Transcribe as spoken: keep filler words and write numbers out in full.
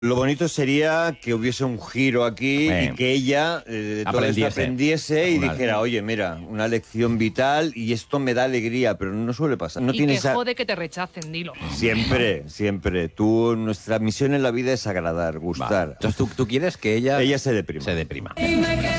Lo bonito sería que hubiese un giro aquí Eh, y que ella eh, de todo esto aprendiese. aprendiese y Una- dijera, oye, mira, una lección vital y esto me da alegría, pero no suele pasar. No Y tiene que esa... jode que te rechacen, dilo. Siempre, siempre. Tú, nuestra misión en la vida es agradar, Va. gustar. Entonces, ¿tú, tú quieres que ella, Ella se deprima. se deprima. Y me quedo